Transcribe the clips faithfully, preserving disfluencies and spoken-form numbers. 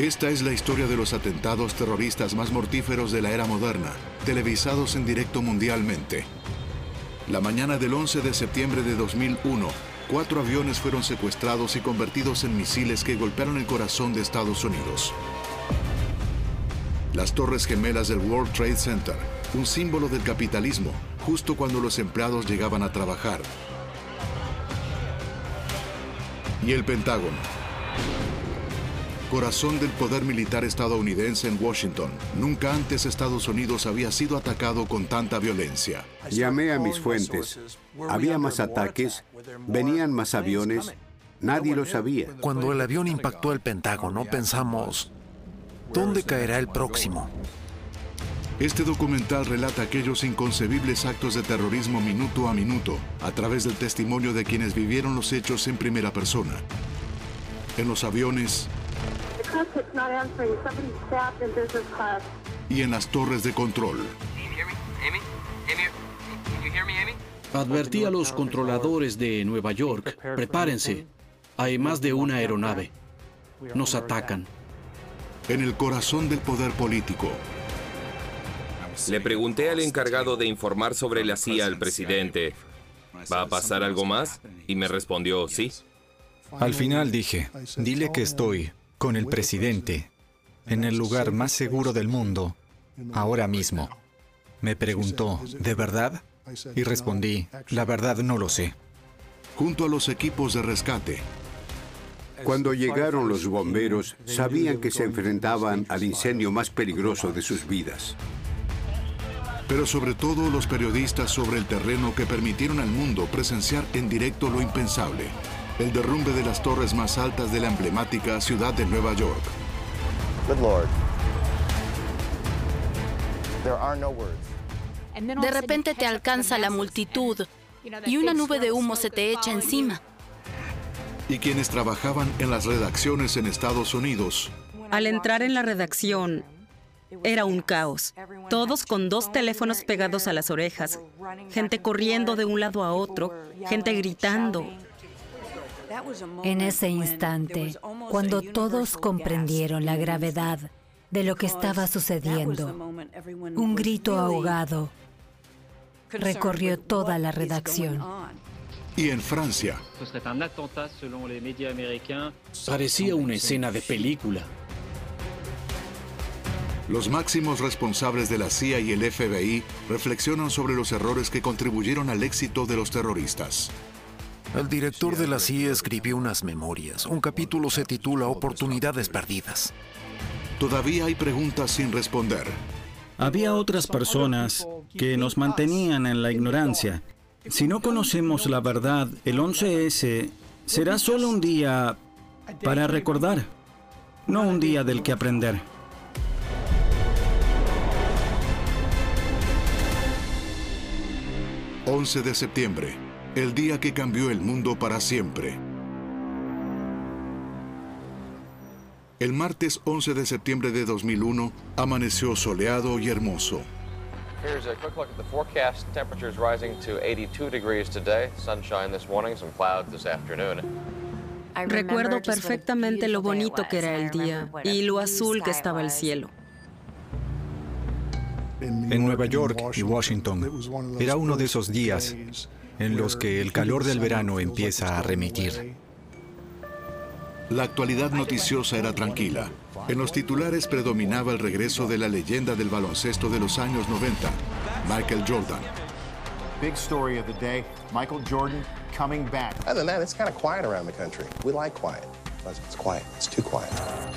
Esta es la historia de los atentados terroristas más mortíferos de la era moderna, televisados en directo mundialmente. La mañana del once de septiembre de dos mil uno, cuatro aviones fueron secuestrados y convertidos en misiles que golpearon el corazón de Estados Unidos. Las Torres Gemelas del World Trade Center, un símbolo del capitalismo, justo cuando los empleados llegaban a trabajar. Y el Pentágono, corazón del poder militar estadounidense en Washington. Nunca antes Estados Unidos había sido atacado con tanta violencia. Llamé a mis fuentes. Había más ataques, venían más aviones, nadie lo sabía. Cuando el avión impactó el Pentágono, pensamos, ¿dónde caerá el próximo? Este documental relata aquellos inconcebibles actos de terrorismo minuto a minuto, a través del testimonio de quienes vivieron los hechos en primera persona. En los aviones y en las torres de control. Advertí a los controladores de Nueva York, prepárense, hay más de una aeronave. Nos atacan. En el corazón del poder político. Le pregunté al encargado de informar sobre la C I A al presidente, ¿va a pasar algo más? Y me respondió, sí. Al final dije, dile que estoy con el presidente en el lugar más seguro del mundo, ahora mismo. Me preguntó, ¿de verdad? Y respondí, la verdad no lo sé. Junto a los equipos de rescate. Cuando llegaron los bomberos, sabían que se enfrentaban al incendio más peligroso de sus vidas. Pero sobre todo los periodistas sobre el terreno que permitieron al mundo presenciar en directo lo impensable. El derrumbe de las torres más altas de la emblemática ciudad de Nueva York. Good Lord. There are no words. De repente te alcanza la multitud y una nube de humo se te echa encima. Y quienes trabajaban en las redacciones en Estados Unidos. Al entrar en la redacción, era un caos. Todos con dos teléfonos pegados a las orejas, gente corriendo de un lado a otro, gente gritando. En ese instante, cuando todos comprendieron la gravedad de lo que estaba sucediendo, un grito ahogado recorrió toda la redacción. Y en Francia, parecía una escena de película. Los máximos responsables de la C I A y el F B I reflexionan sobre los errores que contribuyeron al éxito de los terroristas. El director de la C I A escribió unas memorias. Un capítulo se titula Oportunidades perdidas. Todavía hay preguntas sin responder. Había otras personas que nos mantenían en la ignorancia. Si no conocemos la verdad, el once ese será solo un día para recordar, no un día del que aprender. once de septiembre, el día que cambió el mundo para siempre. El martes once de septiembre de dos mil uno amaneció soleado y hermoso. Here's a quick look at the forecast. Temperatures rising to eighty-two degrees today. Sunshine this morning, some clouds this afternoon. Recuerdo perfectamente lo bonito que era el día y lo azul que estaba el cielo. En Nueva York y Washington era uno de esos días en los que el calor del verano empieza a remitir. La actualidad noticiosa era tranquila. En los titulares predominaba el regreso de la leyenda del baloncesto de los años noventa, Michael Jordan. Big story of the day, Michael Jordan coming back. Other than that, it's kind of quiet around the country. We like quiet. It's quiet. It's too quiet.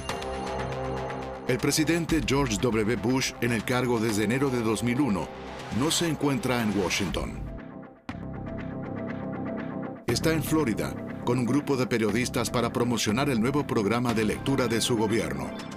El presidente George W. Bush, en el cargo desde enero de dos mil uno, no se encuentra en Washington. Está en Florida, con un grupo de periodistas para promocionar el nuevo programa de lectura de su gobierno.